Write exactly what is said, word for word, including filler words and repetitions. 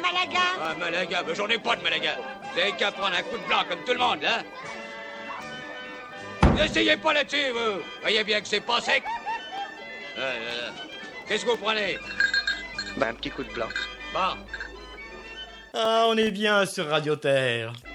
Malaga. Ah, Malaga, ben, j'en ai pas de Malaga. Vous avez qu'à prendre un coup de blanc comme tout le monde, là. N'essayez pas là-dessus, vous. Voyez bien que c'est pas sec. Ah, là, là. Qu'est-ce que vous prenez? Bah un petit coup de blanc. Bon. Ah, on est bien sur Radio Terre.